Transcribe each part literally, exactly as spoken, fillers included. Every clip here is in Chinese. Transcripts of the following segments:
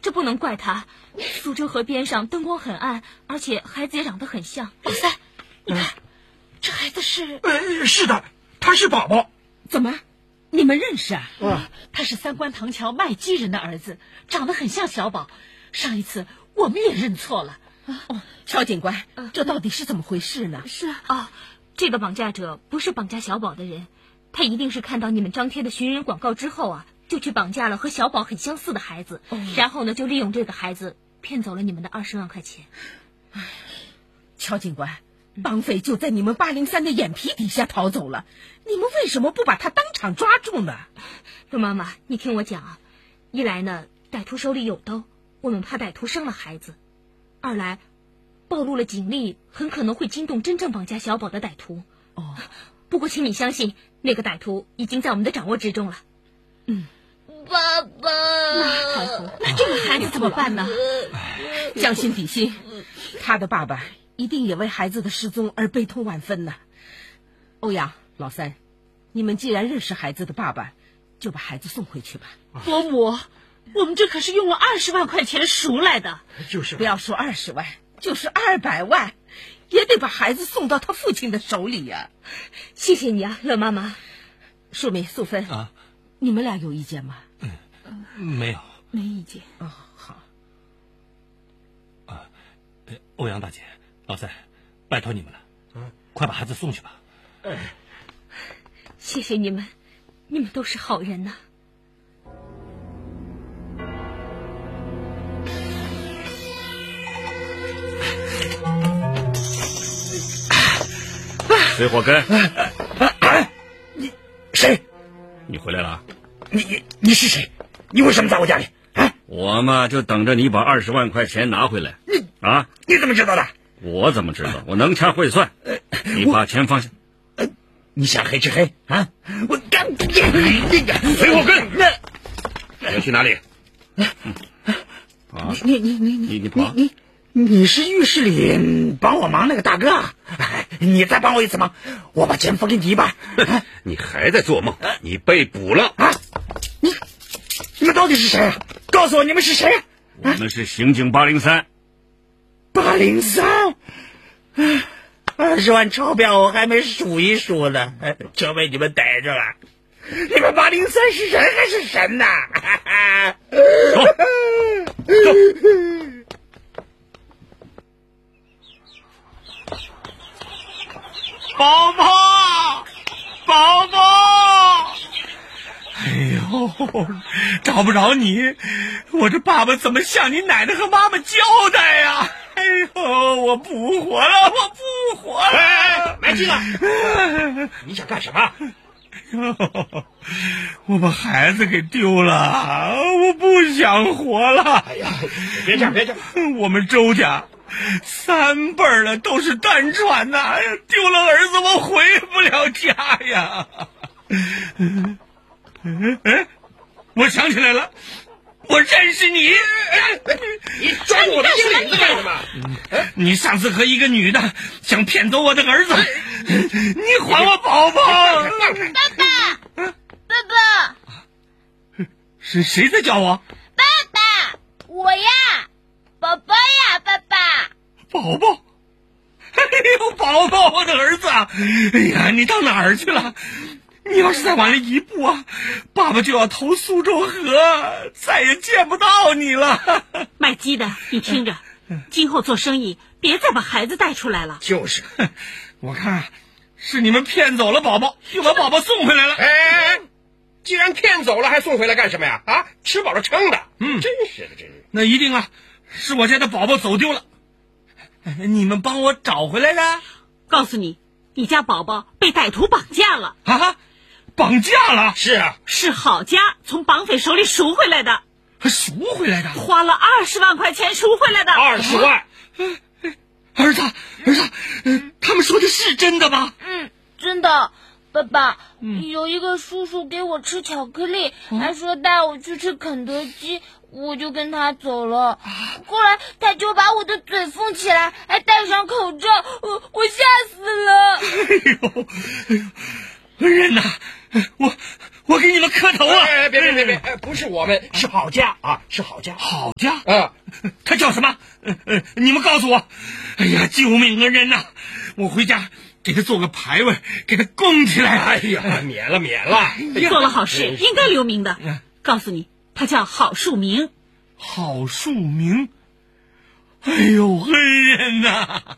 这不能怪他。苏州河边上灯光很暗，而且孩子也长得很像。 老三，你看，这孩子是…… 呃，是的，他是宝宝。 怎么？你们认识啊？ 啊， 他是三官唐桥卖鸡人的儿子，长得很像小宝。上一次我们也认错了。哦，乔警官，这到底是怎么回事呢？ 是啊，哦，这个绑架者不是绑架小宝的人，他一定是看到你们张贴的寻人广告之后啊，就去绑架了和小宝很相似的孩子，哦、然后呢，就利用这个孩子骗走了你们的二十万块钱。 唉，乔警官，绑匪就在你们八零三的眼皮底下逃走了，你们为什么不把他当场抓住呢？ 陆妈妈，你听我讲啊，一来呢，歹徒手里有刀，我们怕歹徒生了孩子；二来，暴露了警力，很可能会惊动真正绑架小宝的歹徒。 哦， 不过请你相信，那个歹徒已经在我们的掌握之中了。 嗯， 爸爸， 那太后， 那这个孩子怎么办呢？将心比心，他的爸爸一定也为孩子的失踪而悲痛万分呢。欧阳、老三，你们既然认识孩子的爸爸，就把孩子送回去吧。 伯母，我们这可是用了二十万块钱赎来的。 就是， 不要说二十万，就是二百万，也得把孩子送到他父亲的手里呀、啊。 谢谢你啊，乐妈妈。 淑敏、素芬啊， 你们俩有意见吗？ 嗯，没有， 没意见。 哦，好。 啊，欧阳大姐、老三，拜托你们了，嗯，快把孩子送去吧。 哎， 谢谢你们，你们都是好人呐。 水火根， 哎，你谁？ 你回来了？ 你你你是谁？你为什么在我家里？啊， 我嘛就等着你把二十万块钱拿回来。 你啊？ 你怎么知道的？ 我怎么知道？我能掐会算。你把钱放下。 呃，你想黑吃黑啊？我干你这个水火根， 那你要去哪里？ 啊，你你你你你跑！ 你你是浴室里帮我忙那个大哥啊？你再帮我一次忙，我把钱分给你一半。 你还在做梦？你被捕了啊！你你们到底是谁啊？告诉我你们是谁啊？ 我们是刑警八零三。 八零三，二十万钞票我还没数一数呢，就被你们逮着了。你们八零三是人还是神呐？ 走走。 宝宝，宝宝！ 哎呦，找不着你，我这爸爸怎么向你奶奶和妈妈交代呀？哎呦，我不活了，我不活了！ 哎，买鸡了！你想干什么？ 我把孩子给丢了，我不想活了。 哎呀，别这样，别这样！ 我们周家三辈儿了都是单传呐，丢了儿子我回不了家呀。哎，我想起来了，我认识你。 你抓住我的心领子干什么？ 你上次和一个女的想骗走我的儿子，你还我宝宝。 爸爸，爸爸， 是谁在叫我？ 爸爸，我呀，宝宝呀，爸爸。 宝宝，哎呦，宝宝，我的儿子啊！哎呀，你到哪儿去了？你要是再晚了一步啊，爸爸就要投苏州河，再也见不到你了。 卖鸡的，你听着，今后做生意别再把孩子带出来了。 就是， 我看是你们骗走了宝宝，又把宝宝送回来了。 哎哎哎，既然骗走了，还送回来干什么呀？啊，吃饱了撑的。 嗯， 真是的，真是。 那一定啊，是我家的宝宝走丢了，你们帮我找回来的。 告诉你，你家宝宝被歹徒绑架了。 啊？绑架了？ 是啊， 是郝家从绑匪手里赎回来的， 赎回来的， 花了二十万块钱赎回来的。 二十万！ 啊、儿子，儿子、呃，他们说的是真的吗？ 嗯，真的。爸爸，嗯、有一个叔叔给我吃巧克力，嗯、还说带我去吃肯德基，我就跟他走了。后来他就把我的嘴封起来，还戴上口罩，我我吓死了。 哎呦，哎呦，人呐！我我给你们磕头啊！ 哎，别别别别，不是我们，是郝家啊，是郝家。 郝家啊， 他叫什么？呃呃，你们告诉我。哎呀，救命恩人呐！我回家给他做个牌位，给他供起来。 哎呀，免了免了， 做了好事，应该留名的。告诉你，他叫郝树明。 郝树明。哎呦，恩人呐！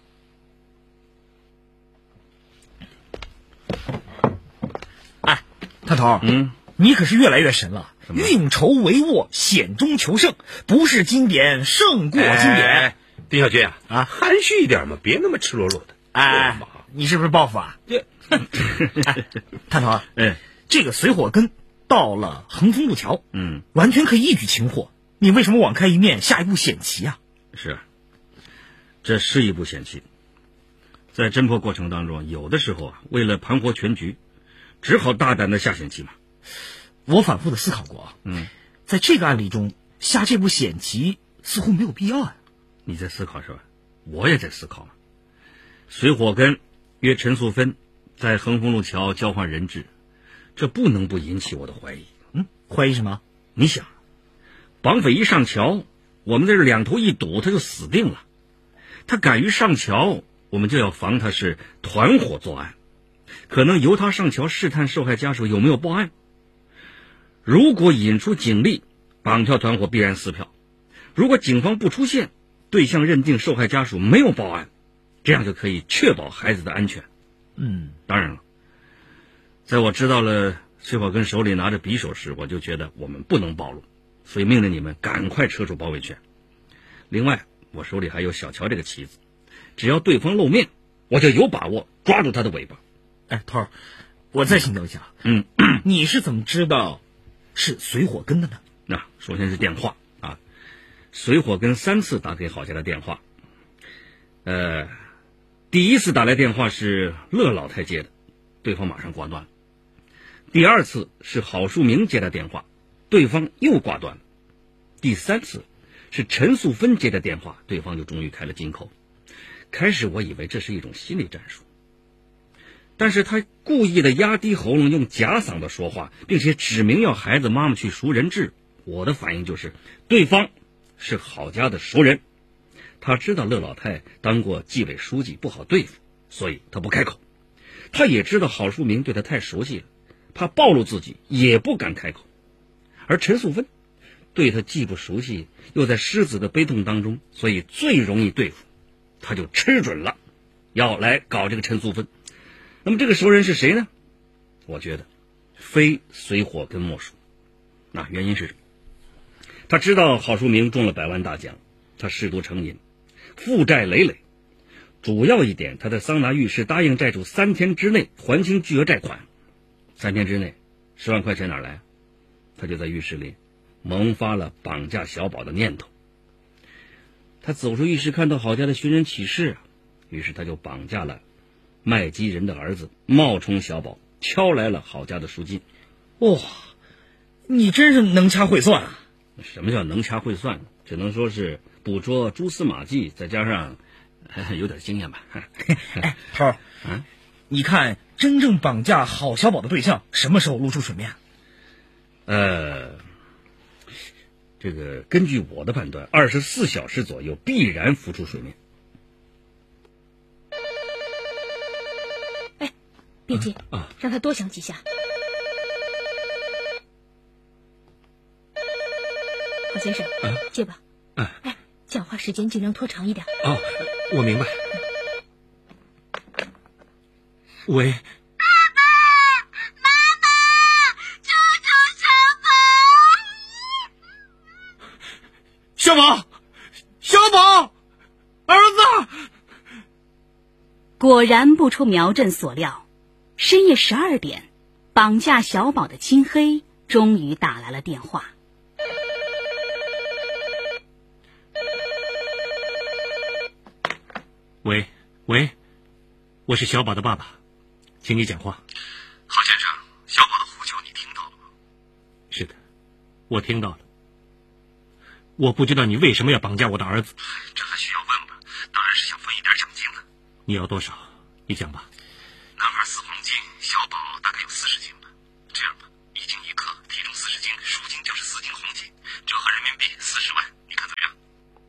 哎，探头， 嗯， 你可是越来越神了。运筹帷幄，险中求胜，不是经典胜过经典。 哎、丁小军啊， 啊， 含蓄一点嘛，别那么赤裸裸的。 哎，你是不是报复啊？ 这， 哎，探头， 哎， 这个水火根到了横风路桥， 嗯， 完全可以一举擒获。你为什么网开一面，下一步险棋啊？ 是啊，这是一步险棋。在侦破过程当中，有的时候啊，为了盘活全局，只好大胆的下险棋嘛。 我反复的思考过， 嗯， 在这个案例中下这步险棋似乎没有必要啊。 你在思考是吧？我也在思考嘛。水火根约陈素芬在横风路桥交换人质，这不能不引起我的怀疑。 嗯，怀疑什么？ 你想，绑匪一上桥，我们在这两头一堵，他就死定了。他敢于上桥，我们就要防他是团伙作案，可能由他上桥试探受害家属有没有报案。如果引出警力，绑票团伙必然撕票。如果警方不出现，对象认定受害家属没有报案，这样就可以确保孩子的安全。 嗯， 当然了，在我知道了水火根手里拿着匕首时，我就觉得我们不能暴露，所以命令你们赶快撤出包围圈。另外，我手里还有小乔这个棋子，只要对方露面，我就有把握抓住他的尾巴。 哎，头儿，我再请教一下， 嗯， 你是怎么知道是水火根的呢？ 那、啊、首先是电话啊，水火根三次打给郝家的电话，呃，第一次打来电话是乐老太接的，对方马上挂断了。第二次是郝树明接的电话，对方又挂断了。第三次是陈素芬接的电话，对方就终于开了金口。开始我以为这是一种心理战术，但是他故意的压低喉咙，用假嗓子说话，并且指明要孩子妈妈去赎人质，我的反应就是对方是郝家的熟人，他知道乐老太当过纪委书记，不好对付，所以他不开口。他也知道郝树明对他太熟悉了，怕暴露自己，也不敢开口。而陈素芬对他既不熟悉，又在狮子的悲痛当中，所以最容易对付，他就吃准了要来搞这个陈素芬。那么这个熟人是谁呢？我觉得非水火根莫属。那原因是什么？他知道郝树明中了百万大奖，他嗜赌成瘾，负债累累。主要一点，他在桑拿浴室答应债主三天之内还清巨额债款。三天之内，十万块钱哪来？他就在浴室里萌发了绑架小宝的念头。他走出浴室，看到郝家的寻人启事，于是他就绑架了卖鸡人的儿子，冒充小宝，敲来了郝家的赎金。 哇，你真是能掐会算啊！ 什么叫能掐会算？只能说是捕捉蛛丝马迹，再加上、呃、有点经验吧。 哎，头儿， 嗯， 你看真正绑架郝小宝的对象什么时候露出水面？ 呃，这个根据我的判断，二十四小时左右必然浮出水面。 哎，别接、 啊啊， 让他多想几下。郝先生， 啊、 接吧。 啊、 哎，讲话时间尽量拖长一点。 哦，我明白。喂。 小宝，小宝，儿子！ 果然不出苗振所料，深夜十二点，绑架小宝的金黑终于打来了电话。 喂喂，我是小宝的爸爸，请你讲话。 郝先生，小宝的呼救你听到了吗？ 是的，我听到了。我不知道你为什么要绑架我的儿子。 这还需要问吗？当然是想分一点奖金了。 你要多少？你讲吧。 男孩四黄金，小宝大概有四十斤吧。这样吧，已经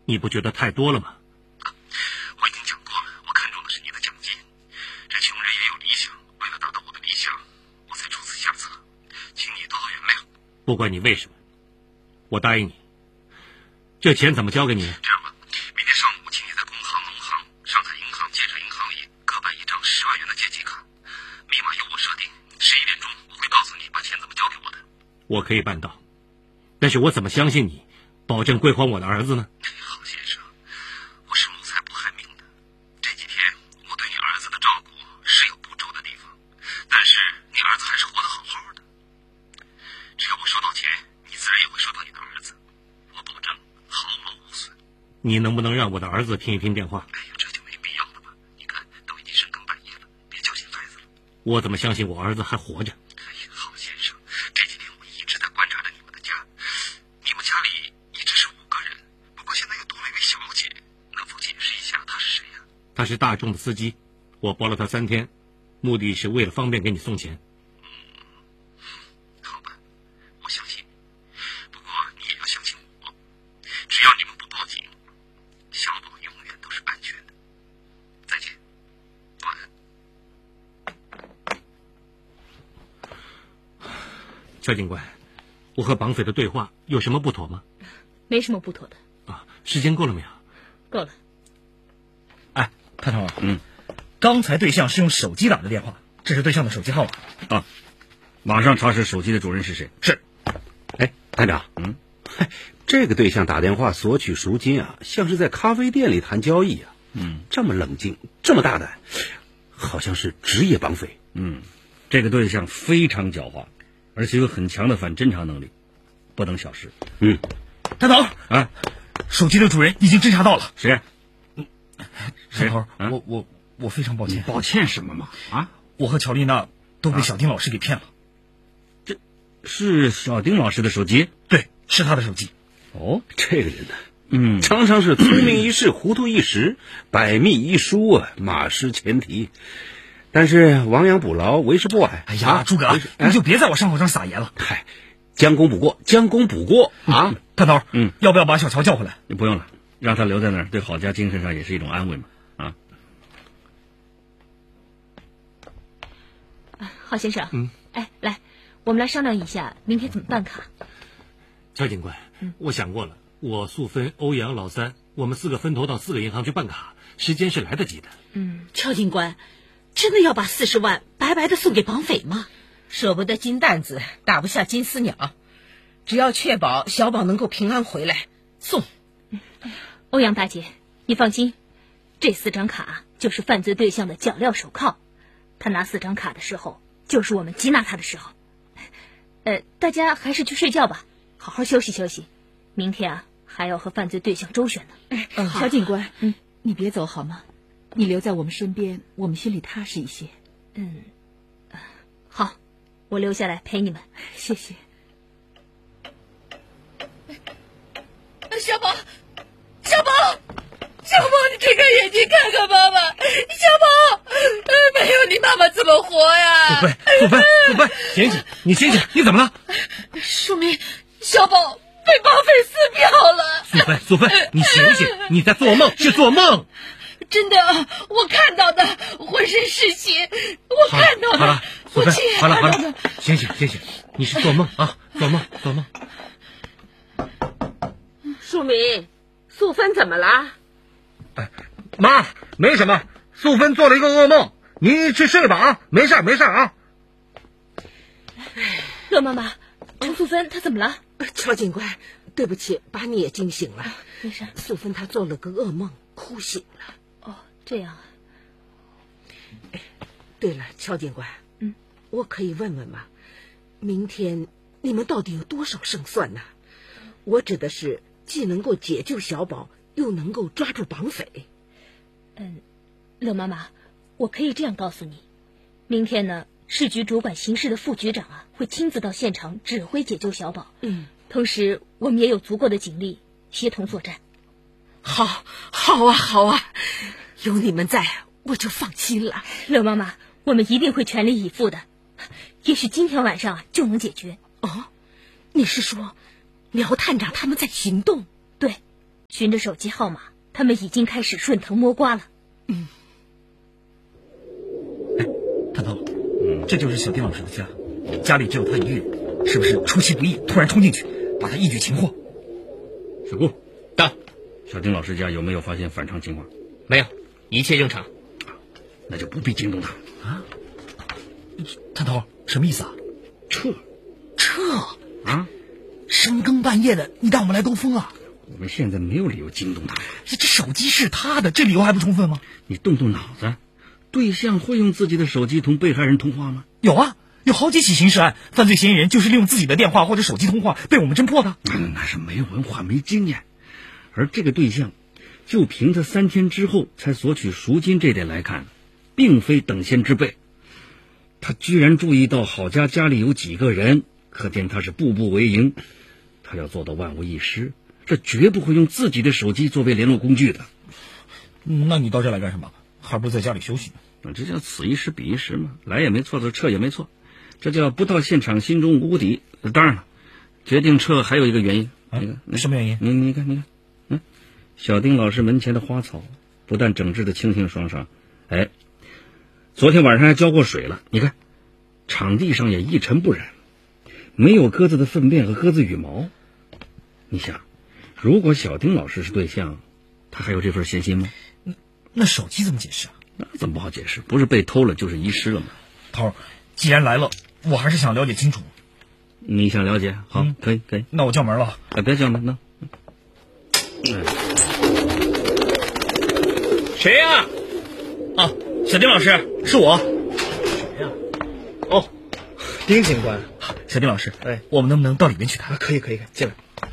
你不觉得太多了吗？ 我已经讲过了，我看中的是你的奖金。这穷人也有理想，为了达到我的理想，我才出此下策，请你多多原谅。 不管你为什么，我答应你。这钱怎么交给你？ 这样吧，明天上午请你在工行、农行、上海银行、建设银行里各办一张十万元的借记卡，密码由我设定。十一点钟我会告诉你把钱怎么交给我的。 我可以办到，但是我怎么相信你，保证归还我的儿子呢？ 郝先生，我是谋财不害命的。这几天我对你儿子的照顾是有不周的地方，但是你儿子还是活得好好的。只要我收到钱，你自然也会收到你的儿子，我保证毫毛无损。 你能不能让我的儿子听一听电话？ 哎呀，这就没必要了吧？你看，都已经深更半夜了，别叫醒孩子了。 我怎么相信我儿子还活着？ 哎呀，郝先生，这几天我一直在观察着你们的家，你们家里一直是五个人，不过现在又多了一位小姐，能否解释一下她是谁呀、啊？ 他是大众的司机，我包了他三天，目的是为了方便给你送钱。 嗯，好吧，我相信你。不过你也要相信我，只要你们不报警，小宝永远都是安全的。再见，晚安。 肖警官，我和绑匪的对话有什么不妥吗？ 没什么不妥的。 啊，时间够了没有？ 够了。 哎，探头， 嗯， 刚才对象是用手机打的电话，这是对象的手机号码。 啊，马上查实手机的主人是谁。 是。 哎，探长，嗯，这个对象打电话索取赎金啊，像是在咖啡店里谈交易啊。 嗯， 这么冷静，这么大胆，好像是职业绑匪。 嗯，这个对象非常狡猾，而且有很强的反侦查能力，不能小视。 嗯， 探头啊， 手机的主人已经侦查到了。 谁？ 探头，啊、我我我非常抱歉。 抱歉什么嘛？啊， 我和乔丽娜都被小丁老师给骗了。 这是小丁老师的手机？ 对，是他的手机。 哦，这个人呢， 嗯， 常常是聪明一世，糊涂一时，百密一疏啊，马失前蹄。但是亡羊补牢，为时不晚。 哎呀，诸葛，你就别在我伤口上撒盐了。 嗨，将功补过，将功补过啊！ 探头， 嗯， 要不要把小乔叫回来？ 不用了，让他留在那儿，对郝家精神上也是一种安慰嘛。啊， 郝先生， 嗯， 哎，来，我们来商量一下，明天怎么办卡。 肖警官， 嗯， 我想过了，我素芬、欧阳、老三，我们四个分头到四个银行去办卡，时间是来得及的。 嗯，肖警官，真的要把四十万白白的送给绑匪吗？ 舍不得金蛋子，打不下金丝鸟，只要确保小宝能够平安回来，送。 欧阳大姐，你放心，这四张卡就是犯罪对象的脚镣手铐，他拿四张卡的时候，就是我们缉拿他的时候。呃，大家还是去睡觉吧，好好休息休息，明天啊还要和犯罪对象周旋呢。 哎，嗯、小警官，嗯，你别走好吗？你留在我们身边，我们心里踏实一些。 嗯，好，我留下来陪你们， 谢谢。 小宝，小宝，小宝，你睁开眼睛看看妈妈。小宝，没有你妈妈怎么活呀？ 素芬，素芬，素芬，醒醒，你醒醒，你怎么了？ 淑明，小宝被绑匪撕票了。 素芬，素芬，你醒醒，你在做梦，是做梦。 真的，我看到的，浑身是血，我看到的。 好了，素芬，好了好了，醒醒醒醒，你是做梦啊，做梦做梦。 淑明，素芬怎么了？ 哎，妈，没什么，素芬做了一个噩梦，你去睡吧啊，没事没事啊。 乐妈妈，陈素芬她怎么了？ 乔警官，对不起，把你也惊醒了。 没事。 素芬她做了个噩梦，哭醒了。 哦，这样啊。 哎，对了，乔警官， 嗯， 我可以问问吗？明天你们到底有多少胜算呢？我指的是既能够解救小宝，又能够抓住绑匪。 嗯，乐妈妈，我可以这样告诉你，明天呢，市局主管刑事的副局长啊，会亲自到现场指挥解救小宝。 嗯， 同时我们也有足够的警力协同作战。 好，好啊，好啊，有你们在，我就放心了。 乐妈妈，我们一定会全力以赴的，也许今天晚上啊就能解决。 哦，你是说？苗探长他们在行动？ 对， 循着手机号码，他们已经开始顺藤摸瓜了。 嗯。哎，探头，嗯，这就是小丁老师的家，家里只有他一个人，是不是出其不意，突然冲进去，把他一举擒获？ 小顾， 到。 小丁老师家有没有发现反常情况？ 没有，一切正常。 那就不必惊动他啊。探头，什么意思啊？ 撤， 撤啊！ 深更半夜的，你带我们来兜风啊？ 我们现在没有理由惊动他。 这这手机是他的，这理由还不充分吗？ 你动动脑子，对象会用自己的手机同被害人通话吗？ 有啊，有好几起刑事案，犯罪嫌疑人就是利用自己的电话或者手机通话被我们侦破的。 那那是没文化没经验，而这个对象，就凭他三天之后才索取赎金这点来看，并非等闲之辈。他居然注意到郝家家里有几个人，可见他是步步为营。他要做到万无一失，这绝不会用自己的手机作为联络工具的。 嗯，那你到这来干什么？还不如在家里休息呢。这叫此一时彼一时嘛，来也没错，撤也没错，这叫不到现场心中无底。当然了，决定撤还有一个原因。 啊、那什么原因？ 你你看你看，嗯，小丁老师门前的花草不但整治的清清爽爽，哎，昨天晚上还浇过水了。你看，场地上也一尘不染，没有鸽子的粪便和鸽子羽毛。你想，如果小丁老师是对象，他还有这份闲心吗？ 那那手机怎么解释啊？ 那怎么不好解释？不是被偷了，就是遗失了嘛。 头儿，既然来了，我还是想了解清楚。 你想了解？好，嗯、可以可以。 那我叫门了。 哎，别叫门呢。 嗯、谁呀、啊？ 啊，小丁老师，是我。 谁呀、啊？哦，丁警官。 小丁老师， 哎， 我们能不能到里面去谈？ 啊、可以可以，进来。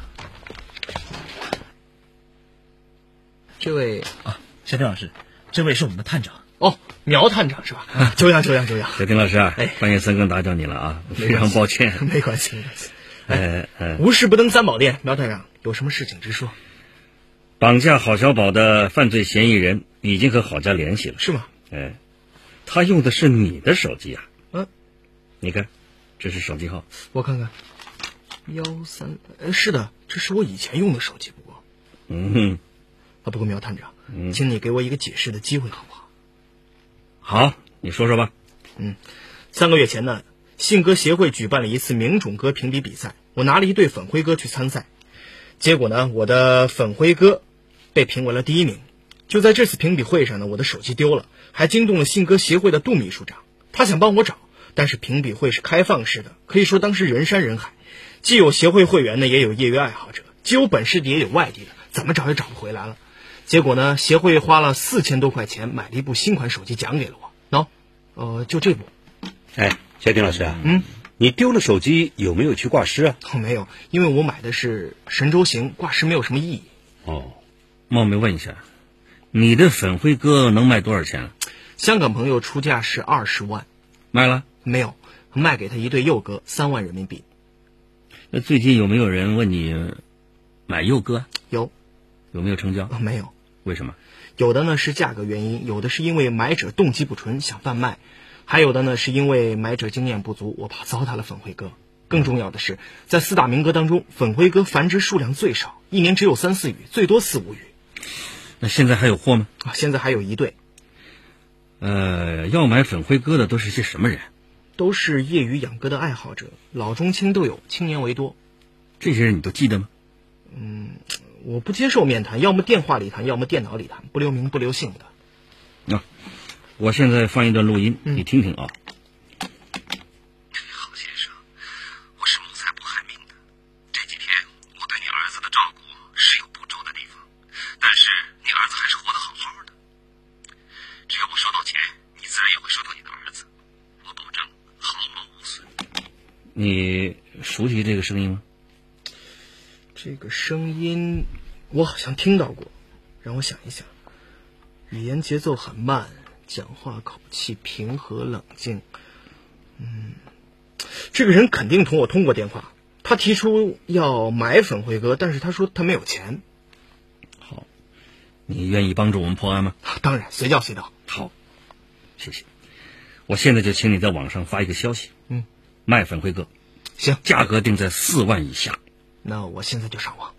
这位啊，小丁老师，这位是我们的探长。 哦，苗探长是吧？啊，久仰久仰久仰。 小丁老师啊， 哎， 半夜三更打搅你了啊，非常抱歉。 没关系，没关系。 哎哎， 无事不登三宝殿，苗探长有什么事情直说。 绑架郝小宝的犯罪嫌疑人已经和郝家联系了， 是吗？ 哎，他用的是你的手机啊。 嗯， 你看，这是手机号。 我看看，幺三，呃，是的，这是我以前用的手机，不过。 嗯哼。 啊，不过苗探长， 嗯， 请你给我一个解释的机会，好不好？ 好，你说说吧。 嗯，三个月前呢，信鸽协会举办了一次名种鸽评比比赛，我拿了一对粉灰鸽去参赛，结果呢，我的粉灰鸽被评为了第一名。就在这次评比会上呢，我的手机丢了，还惊动了信鸽协会的杜秘书长，他想帮我找，但是评比会是开放式的，可以说当时人山人海，既有协会会员呢，也有业余爱好者，既有本市的，也有外地的，怎么找也找不回来了。结果呢，协会花了四千多块钱买了一部新款手机奖给了我。喏、no? 呃，就这部。 哎，小丁老师啊， 嗯， 你丢了手机有没有去挂失啊？ 哦，没有，因为我买的是神州行，挂失没有什么意义。 哦，冒昧问一下，你的粉灰鸽能卖多少钱啊？ 香港朋友出价是二十万， 卖了？ 没有，卖给他一对幼鸽，三万人民币。 那最近有没有人问你买幼鸽？ 有。 有没有成交？ 哦，没有。 为什么？ 有的呢是价格原因，有的是因为买者动机不纯想贩卖，还有的呢是因为买者经验不足，我怕糟蹋了粉灰鸽。更重要的是，在四大名鸽当中，粉灰鸽繁殖数量最少，一年只有三四羽，最多四五羽。 那现在还有货吗？ 啊，现在还有一对。 呃，要买粉灰鸽的都是些什么人？ 都是业余养鸽的爱好者，老中青都有，青年为多。 这些人你都记得吗？ 嗯。我不接受面谈，要么电话里谈，要么电脑里谈，不留名不留姓的。 啊，我现在放一段录音，嗯、你听听啊。 郝先生，我是谋财不害命的。这几天我对你儿子的照顾是有不周的地方，但是你儿子还是活得好好的。只要我收到钱，你自然也会收到你的儿子，我保证毫毛无损。 你熟悉这个声音吗？ 这个声音我好像听到过，让我想一想。语言节奏很慢，讲话口气平和冷静。嗯，这个人肯定同我通过电话，他提出要买粉灰鸽，但是他说他没有钱。 好，你愿意帮助我们破案吗？ 当然，随叫随到。 好，谢谢。我现在就请你在网上发一个消息， 嗯， 卖粉灰鸽， 行， 价格定在四万以下。 那我现在就上网。